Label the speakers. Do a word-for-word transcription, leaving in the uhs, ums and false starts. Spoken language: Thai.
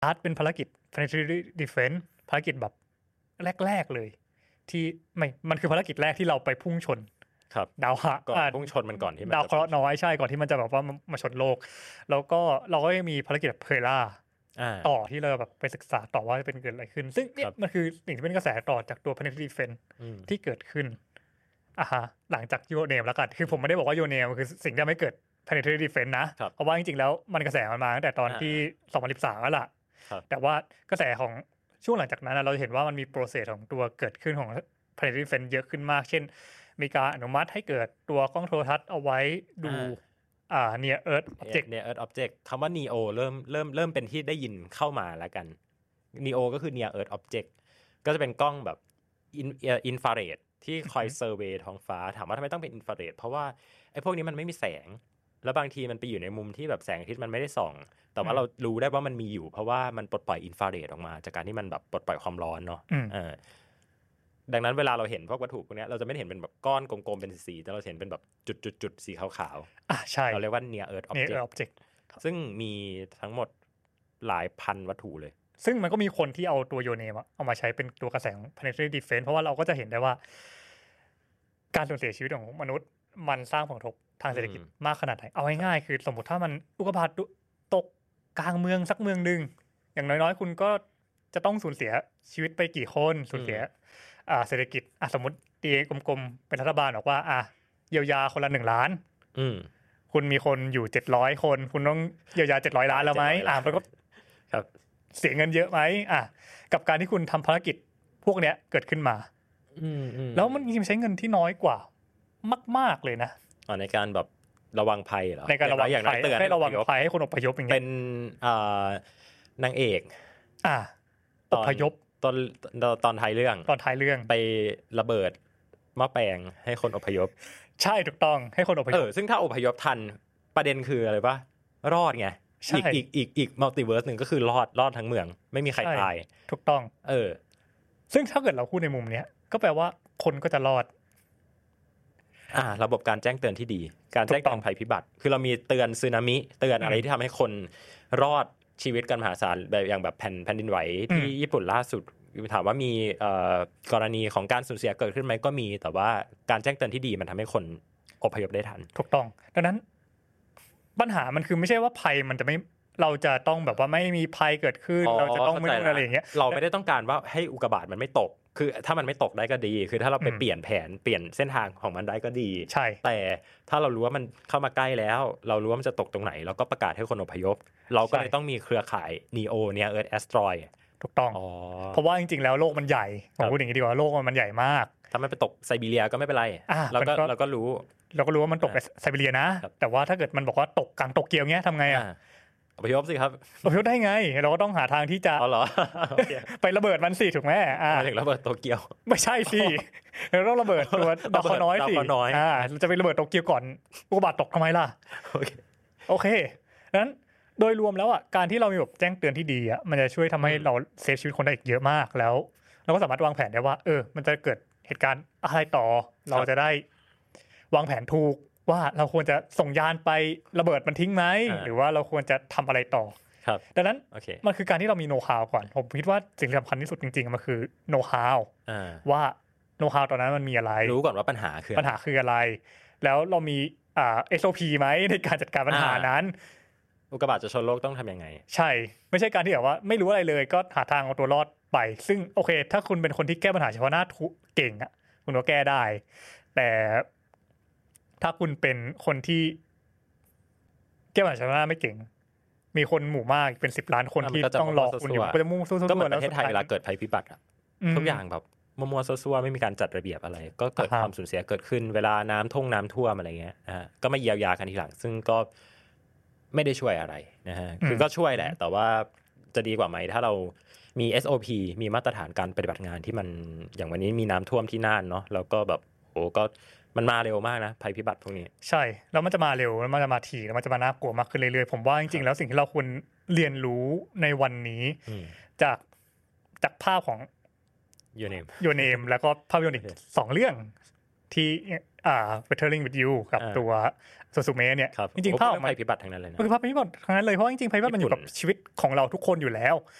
Speaker 1: อาร์ตเป็นภารกิจ planetary defense ภารกิจแบบแรกๆเลยที่ไม่มันคือภารกิจแรกที่เราไปพุ่งชน
Speaker 2: ครับ
Speaker 1: ดาวหะ
Speaker 2: ก่อนพุ่งชนมันก่อนที่มัน
Speaker 1: ดาว
Speaker 2: จะ
Speaker 1: เคราะห์น้อยใช่ก่อนที่มันจะแบบว่ามามาชนโลกแล้วก็เราก็ยังมีภารกิจเพล่า
Speaker 2: อ่า
Speaker 1: ต่อที่เราแบบไปศึกษาต่อว่าจะเป็นเกิดอะไรขึ้น ซึ่งเนี่
Speaker 2: ครั
Speaker 1: ย
Speaker 2: บ
Speaker 1: มันคือสิ่งที่เป็นกระแสต่อจากตัว planetary defense
Speaker 2: อืม
Speaker 1: ที่เกิดขึ้นอ่ะฮะหลังจากยูเนมแล้วกันคือผมไม่ได้บอกว่ายูเนมคือสิ่งที่ทำให้เกิด planetary defense นะครับ เพราะว่าจริงๆแล้วมันกระแสมันมาตั้งแต่ตอน
Speaker 2: อ่า
Speaker 1: ที่สองพันสิบสามแล้วล่ะ
Speaker 2: ครับ
Speaker 1: แต่ว่ากระแสของช่วงหลังจากนั้นนะเราจะเห็นว่ามันมีโปรเซสของตัวเกิดขึ้นของ planetary defense เยอะขึ้นมาก เช่น มีการอนุมัติให้เกิดตัวกล้องโทรทัศน์เอาไว้ดู
Speaker 2: อ่า
Speaker 1: อ่า near earth object
Speaker 2: near earth object คำว่า neo เริ่มเริ่มเริ่มเป็นที่ได้ยินเข้ามาแล้วกัน neo ก็คือ near earth object ก็จะเป็นกล้องแบบอินอินฟราเรดที่คอยเซอร์เวย์ท้องฟ้าถามว่าทำไมต้องเป็นอินฟราเรดเพราะว่าไอ้พวกนี้มันไม่มีแสงแล้วบางทีมันไปอยู่ในมุมที่แบบแสงอาทิตย์มันไม่ได้ส่องแต่ว่าเรารู้ได้ว่ามันมีอยู่เพราะว่ามันปลดปล่อยอินฟราเรดออกมาจากการที่มันแบบปลดปล่อยความร้อนเนาะ
Speaker 1: อืม
Speaker 2: เออดังนั้นเวลาเราเห็นพวกวัตถุพวกนี้เราจะไม่เห็นเป็นแบบก้อนกลมๆเป็นสีแต่เราเห็นเป็นแบบจุดๆๆสีขาวๆ
Speaker 1: อ่ะใช่
Speaker 2: เราเรียกว่า near earth
Speaker 1: near
Speaker 2: object
Speaker 1: earth object
Speaker 2: ซึ่งมีทั้งหมดหลายพันวัตถุเลย
Speaker 1: ซึ่งมันก็มีคนที่เอาตัวโยเนมอะเอามาใช้เป็นตัวกระแสของ planetary defense เพราะว่าเราก็จะเห็นได้ว่า การสูญเสียชีวิตของมนุษย์มันสร้างผลกระทบทางเศรษฐกิจ
Speaker 2: อืม
Speaker 1: มากขนาดไหนเอาง่ายๆคือสมมติถ้ามันอุกกาบาตตกกลางเมืองสักเมืองหนึ่งอย่างน้อยๆ คุณก็จะต้องสูญเสียชีวิตไปกี่คนสูญเสียอ่าเศรษฐกิจอ่ะสมมติตีกลมๆเป็นรัฐบาลบอกว่าอ่ะเยียวยาคนละหนึ่งล้าน
Speaker 2: อืม
Speaker 1: คุณมีคนอยู่เจ็ดร้อยคน คุณต้องเยียวยาเจ็ดร้อยล้านแล้วไหม
Speaker 2: เจ็ดร้อยล้าน
Speaker 1: อ่ะมันก็
Speaker 2: ครับ
Speaker 1: เสียเงินเยอะไหมอ่ะกับการที่คุณทำภารกิจพวกเนี้ยเกิดขึ้นมา
Speaker 2: อืมอืม
Speaker 1: แล้วมันจริงๆใช้เงินที่น้อยกว่ามากๆเลยนะ
Speaker 2: อ๋อในการแบบระวังภัยเหรอ
Speaker 1: ในการระวัง
Speaker 2: อย่างน้
Speaker 1: ภั
Speaker 2: อย
Speaker 1: ย
Speaker 2: เตือน
Speaker 1: ให้ระวัง
Speaker 2: อพยพ
Speaker 1: ภัยให้คนอพยพอย่างเงี้
Speaker 2: เป็
Speaker 1: ย
Speaker 2: นอ่านางเอก
Speaker 1: อ่ะ
Speaker 2: ต
Speaker 1: อ
Speaker 2: อน
Speaker 1: พยพ
Speaker 2: ตอนตอนท้ายเรื่อง
Speaker 1: ตอนท้ายเรื่อง
Speaker 2: ไประเบิดหม้อแปลงให้คนอพยพ
Speaker 1: ใช่ถูกต้องให้คนอพย
Speaker 2: เอ
Speaker 1: พ
Speaker 2: อซึ่งถ้าอพยพทันประเด็นคืออะไรปะรอดไง
Speaker 1: ใช่
Speaker 2: อีกอีกอีกอีกมัลติเวิร์สหนึ่งก็คือรอดรอดทั้งเมือง ไม่มีใคร
Speaker 1: ใช่
Speaker 2: ตาย
Speaker 1: ถูกต้อง
Speaker 2: เออ
Speaker 1: ซึ่งถ้าเกิดเราพูดในมุมเนี้ยก็แปลว่าคนก็จะรอด
Speaker 2: อ่าระบบการแจ้งเตือนที่ดี การแจ้ง
Speaker 1: ถูกต้
Speaker 2: เตื
Speaker 1: อง
Speaker 2: อนภัยพิบัติ คือเรามีเตือนสึนามิเตือนอะไร
Speaker 1: อืม
Speaker 2: ที่ทำให้คนรอดชีวิตกันมหาศาลแบบอย่างแบบแผ่นแผ่นดินไหวที่
Speaker 1: อืม
Speaker 2: ญี่ปุ่นล่าสุดถามว่ามีเอ่อกรณีของการสูญเสียเกิดขึ้นไหมก็มี แต่ว่าการแจ้งเตือนที่ดีมันทำให้คนอพยพได้ทัน
Speaker 1: ถูกต้อง ดังนั้น ปัญหามันคือไม่ใช่ว่าภัยมันจะไม่เราจะต้องแบบว่าไม่มีภัยเกิดขึ้น เราจะต้องไม่ต้องอะไรอย่างเงี้ย
Speaker 2: เราไม่ได้ต้องการว่าให้อุกกาบาตมันไม่ตก คือถ้ามันไม่ตกได้ก็ดี คือถ้าเราไป
Speaker 1: อืม
Speaker 2: เปลี่ยนแผนเปลี่ยนเส้นทางของมันได้ก็ดี
Speaker 1: ใช่
Speaker 2: แต่ถ้าเรารู้ว่ามันเข้ามาใกล้แล้ว เรารู้ว่ามันจะตกตรงไหน เราก็ประกาศให้คนอพยพ เราก็เลย
Speaker 1: ใช่
Speaker 2: ต้องมีเครือข่าย Neo Near Earth Asteroid
Speaker 1: ถูกต้อง
Speaker 2: อ๋อ
Speaker 1: เพราะว่าจริงๆแล้วโลกมันใหญ่ผ
Speaker 2: ครั
Speaker 1: ม
Speaker 2: บ
Speaker 1: พูดอย่างนี้ดีกว่าโลกมันใหญ่มาก
Speaker 2: ถ้ามันไปตกไซบีเรียก็ไม่เป็นไร
Speaker 1: อ่า
Speaker 2: เราก็
Speaker 1: มันก็
Speaker 2: เราก็รู้
Speaker 1: เราก็รู้ว่ามันตกในไซบีเรียนะ
Speaker 2: ครับ
Speaker 1: แต่ว่าถ้าเกิดมันบอกว่าตกกลางโตเกียวเงี้ยทำไงอ่ะ
Speaker 2: อ่าอพยพสิครับ
Speaker 1: อพยพได้ไง เราก็ต้องหาทางที่จะ
Speaker 2: อ๋อเหรอ โอเค
Speaker 1: ไประเบิดมันสิถูกไหมอ่า
Speaker 2: มาถึงระเบิดโตเกียว
Speaker 1: ไม่ใช่สิเราต้องระเบิดตัวดาวเคราะห์น้อยสิ
Speaker 2: ดาวเคราะห์น้อย
Speaker 1: อ่าเราจะไประเบิดโตเกียวก่อนอุกกาบาตตกทำไมล่ะ
Speaker 2: โอเค
Speaker 1: โอเคดังนั้นโดยรวมแล้วอ่ะการที่เรามีแบบแจ้งเตือนที่ดีอ่ะมันจะช่วยทำให้
Speaker 2: อืม
Speaker 1: เราเซฟชีวิตคนได้อีกเยอะมากแล้ว เราก็สามารถวางแผนได้ว่า เออ มันจะเกิดเหตุการณ์อะไรต่อ เราจะได้วางแผนถูกว่าเราควรจะส่งยานไประเบิดมันทิ้งไหม
Speaker 2: อ่า
Speaker 1: หรือว่าเราควรจะทำอะไรต่อ
Speaker 2: ครับ
Speaker 1: ดังนั้น
Speaker 2: โอเค
Speaker 1: มันคือการที่เรามีโน้ตฮาวก่อน ผมคิดว่าสิ่งที่สำคัญที่สุดจริงๆมันคือโน้ตฮาว
Speaker 2: อ่า
Speaker 1: ว่าโน้ตฮาวตอนนั้นมันมีอะไร
Speaker 2: รู้ก่อนว่าปัญหาคือ
Speaker 1: ปัญหาคืออะไร แล้วเรามีอ่า เอส โอ พี ไหมในการจัดการปัญหานั้น
Speaker 2: อุกกาบาตจะชนโลกต้องทำยังไง
Speaker 1: ใช่ไม่ใช่การที่แบบว่าไม่รู้อะไรเลยก็หาทางเอาตัวรอดไป ซึ่งโอเค ถ้าคุณเป็นคนที่แก้ปัญหาเฉพาะหน้าทุเก่งอ่ะคุณก็แก้ได้ แต่ถ้าคุณเป็นคนที่แก้ปัญหาเฉพาะหน้าไม่เก่ง มีคนหมู่มากเป็นสิบล้านคน
Speaker 2: อ่ะมัน
Speaker 1: ที่
Speaker 2: ก็จะ
Speaker 1: ต้องรอคุณอยู่
Speaker 2: มั่วๆ
Speaker 1: ก็จะมุ่งสู้ๆ
Speaker 2: ก็เหมือน
Speaker 1: แล้
Speaker 2: ป
Speaker 1: ว
Speaker 2: ระเทศไทย
Speaker 1: สุด
Speaker 2: เว
Speaker 1: ท้
Speaker 2: ลาเกิดภัยพิบัติอะ
Speaker 1: ม
Speaker 2: ทุกอย่างแบบมั่วๆซั่วๆไม่มีการจัดระเบียบอะไร ก็เกิด
Speaker 1: อ่าฮะ
Speaker 2: ความสูญเสียเกิดขึ้นเวลาน้ำท่วงน้ำท่วมอะไรเงี้ยอ่าก็มาเยียวยากันทีหลัง ซึ่งก็ไม่ได้ช่วยอะไรนะฮะคือก็ช่วยแหละ แต่ว่าจะดีกว่าไหมถ้าเรามี เอส โอ พี มีมาตรฐานการปฏิบัติงานที่มันอย่างวันนี้มีน้ำท่วมที่น่านเนาะแล้วก็แบบโอ้ก็มันมาเร็วมากนะภัยพิบัติพวกนี้
Speaker 1: ใช่แล้วมันจะมาเร็วแล้วมันจะมาถี่แล้วมันจะมาน่ากลัวมากขึ้นเรื่อยๆผมว่าจริงๆแล้วสิ่งที่เราควรเรียนรู้ในวันนี้
Speaker 2: อืม
Speaker 1: จากจากภาพของ
Speaker 2: ยูเนม
Speaker 1: Your Name แล้วก็ภาพยนตร์อีกสองเรื่องที่อ่า Battling with You กับ
Speaker 2: อ่า
Speaker 1: ตัวโซซูเมะเนี่ย
Speaker 2: ครับ
Speaker 1: จริงๆภาพอ
Speaker 2: โอ้
Speaker 1: อก
Speaker 2: ภั
Speaker 1: มาย
Speaker 2: พิบัติทั้งนั้นเลยนะ
Speaker 1: คือภาพภัยพิบัติทั้งนั้นเลยเพราะว่าจริงๆภัยพิบัติมันอยู่กับชีวิตของเราทุกคนอยู่แล้ว